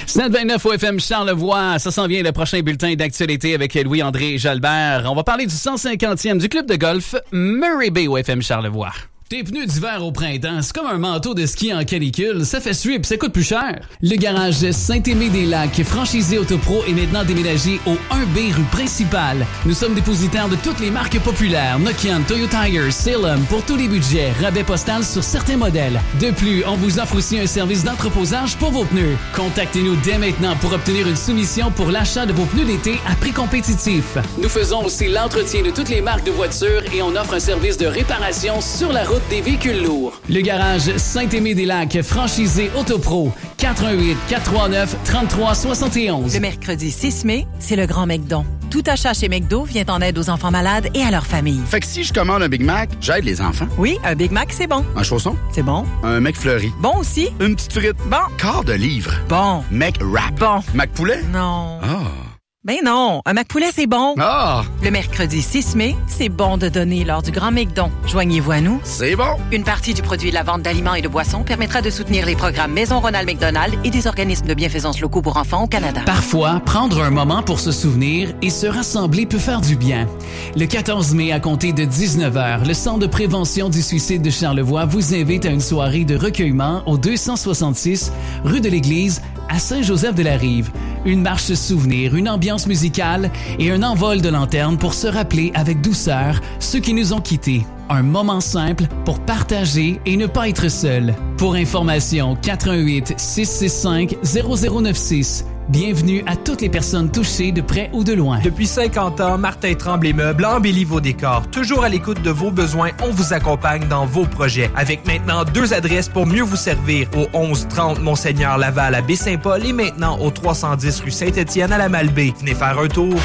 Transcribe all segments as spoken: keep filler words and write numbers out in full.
sept vingt-neuf O F M Charlevoix, ça s'en vient le prochain bulletin d'actualité avec Louis-André Jalbert. On va parler du cent cinquantième du club de golf Murray Bay O F M Charlevoix. Tes pneus d'hiver au printemps, c'est comme un manteau de ski en canicule. Ça fait suer pis ça coûte plus cher. Le garage Saint-Aimé-des-Lacs, franchisé Autopro, est maintenant déménagé au un B rue principale. Nous sommes dépositaires de toutes les marques populaires. Nokian, Toyo Tires, Salem, pour tous les budgets. Rabais postal sur certains modèles. De plus, on vous offre aussi un service d'entreposage pour vos pneus. Contactez-nous dès maintenant pour obtenir une soumission pour l'achat de vos pneus d'été à prix compétitif. Nous faisons aussi l'entretien de toutes les marques de voitures et on offre un service de réparation sur la route des véhicules lourds. Le garage Saint-Aimé-des-Lacs, franchisé Autopro, quatre un huit, quatre trois neuf, trois trois six un. Le mercredi six mai, c'est le Grand McDon. Tout achat chez McDo vient en aide aux enfants malades et à leurs familles. Fait que si je commande un Big Mac, j'aide les enfants. Oui, un Big Mac, c'est bon. Un chausson? C'est bon. Un McFlurry? Bon aussi. Une petite frite? Bon. Quart de livre? Bon. McWrap? Bon. McPoulet? Non. Ah. Ben non, un McPoulet, c'est bon. Ah! Le mercredi six mai, c'est bon de donner lors du Grand McDon. Joignez-vous à nous. C'est bon! Une partie du produit de la vente d'aliments et de boissons permettra de soutenir les programmes Maison Ronald McDonald et des organismes de bienfaisance locaux pour enfants au Canada. Parfois, prendre un moment pour se souvenir et se rassembler peut faire du bien. Le quatorze mai, à compter de dix-neuf heures, le Centre de prévention du suicide de Charlevoix vous invite à une soirée de recueillement au deux cent soixante-six rue de l'Église à Saint-Joseph-de-la-Rive. Une marche souvenir, une ambiance musicale et un envol de lanterne pour se rappeler avec douceur ceux qui nous ont quittés. Un moment simple pour partager et ne pas être seul. Pour information, quatre un huit, six six cinq, zéro zéro neuf six. Bienvenue à toutes les personnes touchées de près ou de loin. Depuis cinquante ans, Martin Tremblay Meubles embellit vos décors. Toujours à l'écoute de vos besoins, on vous accompagne dans vos projets. Avec maintenant deux adresses pour mieux vous servir. Au onze trente Monseigneur Laval à Baie-Saint-Paul et maintenant au trois cent dix rue Saint-Étienne à la Malbaie. Venez faire un tour.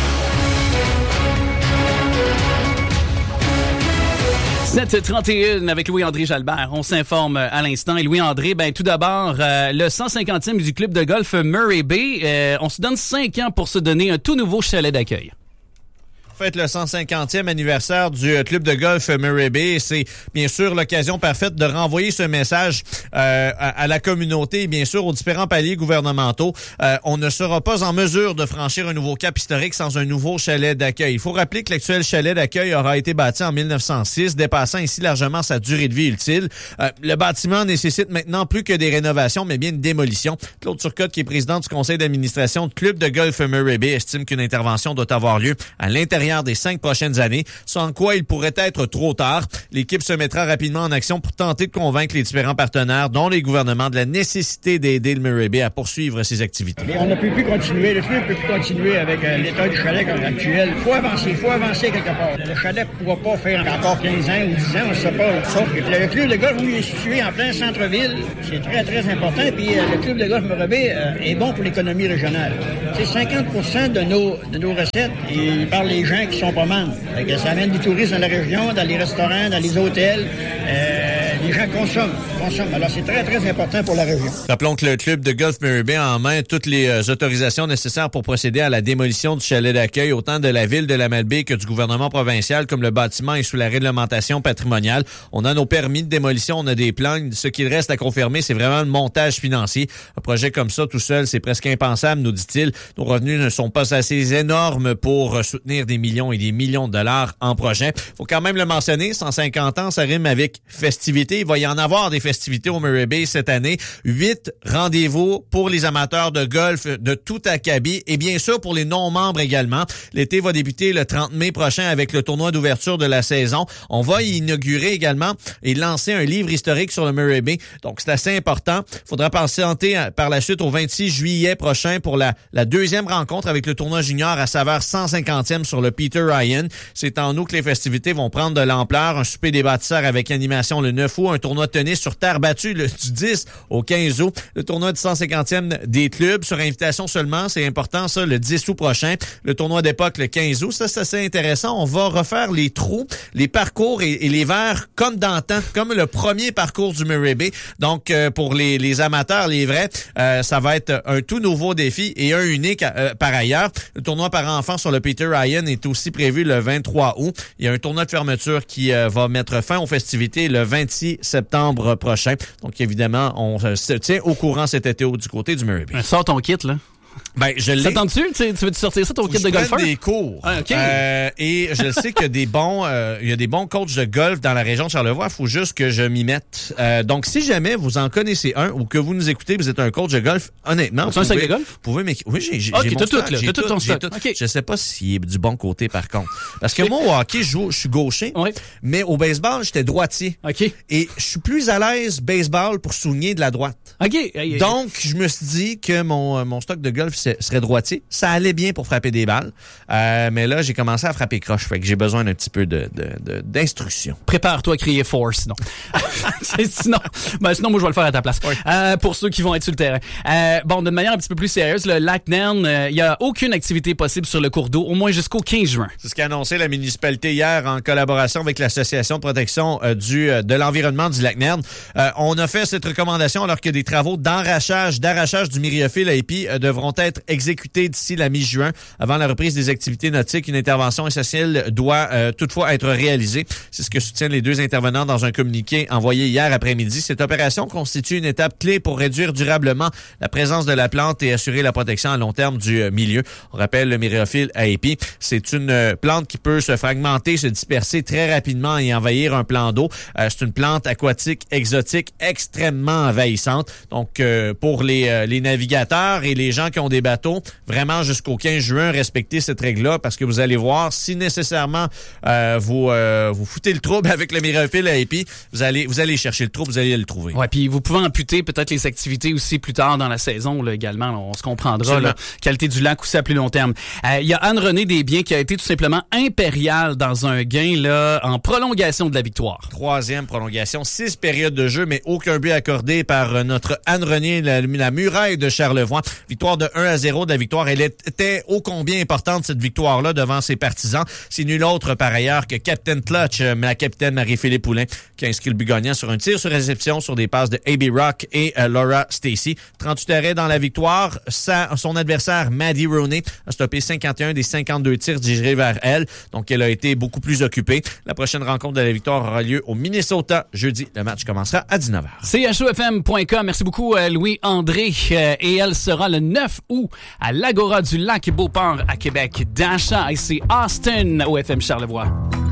sept trente et un avec Louis-André Jalbert. On s'informe à l'instant. Et Louis-André, ben tout d'abord, euh, le cent cinquantième du club de golf Murray Bay. Euh, on se donne cinq ans pour se donner un tout nouveau chalet d'accueil. Fête le cent cinquantième anniversaire du club de golf Murray Bay. C'est bien sûr l'occasion parfaite de renvoyer ce message euh, à, à la communauté et bien sûr aux différents paliers gouvernementaux. Euh, on ne sera pas en mesure de franchir un nouveau cap historique sans un nouveau chalet d'accueil. Il faut rappeler que l'actuel chalet d'accueil aura été bâti en mille neuf cent six, dépassant ainsi largement sa durée de vie utile. Euh, le bâtiment nécessite maintenant plus que des rénovations, mais bien une démolition. Claude Turcotte, qui est président du conseil d'administration du club de golf Murray Bay, estime qu'une intervention doit avoir lieu à l'intérieur des cinq prochaines années, sans quoi il pourrait être trop tard. L'équipe se mettra rapidement en action pour tenter de convaincre les différents partenaires, dont les gouvernements, de la nécessité d'aider le Murray Bay à poursuivre ses activités. Et on ne peut plus continuer, le club ne peut plus continuer avec euh, l'état du chalet actuel. Il faut avancer, il faut avancer quelque part. Le chalet ne pourra pas faire encore quinze ans ou dix ans, on ne sait pas. Sauf que le club de golf, lui, est situé en plein centre-ville. C'est très, très important. Puis euh, le club de golf Murray Bay euh, est bon pour l'économie régionale. C'est cinquante pour cent de nos, de nos recettes et par les gens qui sont pas membres. Ça amène du tourisme dans la région, dans les restaurants, dans les hôtels. Euh, les gens consomment, consomment. Alors, c'est très, très important pour la région. Rappelons que le club de golf Murray Bay a en main toutes les euh, autorisations nécessaires pour procéder à la démolition du chalet d'accueil, autant de la ville de la Malbaie que du gouvernement provincial, comme le bâtiment est sous la réglementation patrimoniale. On a nos permis de démolition, on a des plans. Ce qu'il reste à confirmer, c'est vraiment le montage financier. Un projet comme ça, tout seul, c'est presque impensable, nous dit-il. Nos revenus ne sont pas assez énormes pour soutenir des millions et des millions de dollars en projet. Faut quand même le mentionner, cent cinquante ans, ça rime avec festivité. Il va y en avoir des festivités au Murray Bay cette année. Huit rendez-vous pour les amateurs de golf de tout acabit et bien sûr pour les non-membres également. L'été va débuter le trente mai prochain avec le tournoi d'ouverture de la saison. On va y inaugurer également et lancer un livre historique sur le Murray Bay. Donc, c'est assez important. Il faudra patienter par la suite au vingt-six juillet prochain pour la, la deuxième rencontre avec le tournoi junior à saveur cent cinquantième sur le Peter Ryan. C'est en août que les festivités vont prendre de l'ampleur. Un souper des bâtisseurs avec animation le neuf août, un tournoi de tennis sur terre battue le, du dix au quinze août, le tournoi du cent cinquantième des clubs sur invitation seulement, c'est important ça, le dix août prochain, le tournoi d'époque le quinze août, ça c'est assez intéressant. On va refaire les trous, les parcours et, et les verts comme d'antan, comme le premier parcours du Murray Bay. Donc euh, pour les, les amateurs, les vrais, euh, ça va être un tout nouveau défi et un unique euh, par ailleurs. Le tournoi par enfants sur le Peter Ryan est aussi prévu le vingt-trois août. Il y a un tournoi de fermeture qui euh, va mettre fin aux festivités le vingt-six d'ici septembre prochain. Donc, évidemment, on se tient au courant cet été du côté du Murray Bay. Sors ton kit, là. Ben, je l'ai. Ça tente-tu? Tu veux-tu sortir ça, ton kit je de golfeur? des cours. Ah, OK. Euh, et je sais qu'il y a des bons, euh, il y a des bons coachs de golf dans la région de Charlevoix. Il faut juste que je m'y mette. Euh, donc, si jamais vous en connaissez un ou que vous nous écoutez, vous êtes un coach de golf, honnêtement. Tu as un sac de golf? Vous pouvez m'écrire. Oui, j'ai, j'ai, OK, j'ai t'as mon tout, stock. là. J'ai T'as tout ton j'ai stock. OK. Je sais pas s'il est du bon côté, par contre. Parce que moi, au hockey, je joue, je suis gaucher. Oui. Mais au baseball, j'étais droitier. OK. Et je suis plus à l'aise baseball pour souligner de la droite. OK. Donc, je me suis dit que mon, mon stock de golf serait droitier. Ça allait bien pour frapper des balles. Euh, mais là, j'ai commencé à frapper croche. Fait que j'ai besoin d'un petit peu de, de, de, d'instruction. Prépare-toi à crier force, sinon. sinon, ben, sinon, moi, je vais le faire à ta place. Oui. Euh, pour ceux qui vont être sur le terrain. Euh, bon, d'une manière un petit peu plus sérieuse, le lac Nern, il euh, n'y a aucune activité possible sur le cours d'eau, au moins jusqu'au quinze juin. C'est ce qu'a annoncé la municipalité hier en collaboration avec l'Association de protection euh, du, euh, de l'environnement du lac Nern. Euh, on a fait cette recommandation alors que des travaux d'enrachage, d'arrachage du myriophylle à épi euh, devront être exécutés d'ici la mi-juin. Avant la reprise des activités nautiques, une intervention essentielle doit euh, toutefois être réalisée. C'est ce que soutiennent les deux intervenants dans un communiqué envoyé hier après-midi. Cette opération constitue une étape clé pour réduire durablement la présence de la plante et assurer la protection à long terme du euh, milieu. On rappelle le myriophylle à épi. C'est une euh, plante qui peut se fragmenter, se disperser très rapidement et envahir un plan d'eau. Euh, c'est une plante aquatique exotique extrêmement envahissante. Donc, euh, pour les, euh, les navigateurs et les gens qui ont des bateaux, vraiment jusqu'au quinze juin, respectez cette règle-là parce que vous allez voir, si nécessairement euh, vous euh, vous foutez le trouble avec le myriophylle à épi, vous allez vous allez chercher le trouble, vous allez le trouver. Ouais, puis vous pouvez amputer peut-être les activités aussi plus tard dans la saison là, également. Là, on se comprendra. Là, qualité du lac aussi à plus long terme. Il euh, y a Anne-Renée Desbiens qui a été tout simplement impériale dans un gain là en prolongation de la victoire. Troisième prolongation, six périodes de jeu, mais aucun but accordé par euh, notre Anne-Renée, la, la muraille de Charlevoix. Victoire de un à zéro de la victoire. Elle était ô combien importante, cette victoire-là, devant ses partisans. C'est nul autre, par ailleurs, que Captain Clutch, euh, la capitaine Marie-Philippe Poulin, qui a inscrit le but gagnant sur un tir sur réception sur des passes de A B Rock et euh, Laura Stacey. trente-huit arrêts dans la victoire. Sa, son adversaire, Maddie Rooney, a stoppé cinquante et un des cinquante-deux tirs dirigés vers elle. Donc, elle a été beaucoup plus occupée. La prochaine rencontre de la victoire aura lieu au Minnesota jeudi. Le match commencera à dix-neuf heures. C H O F M point com. Merci beaucoup, euh, Louis-André. Euh, et elle sera le neuf août à l'Agora du Lac Beauport à Québec. D'achat, et c'est Austin au F M Charlevoix.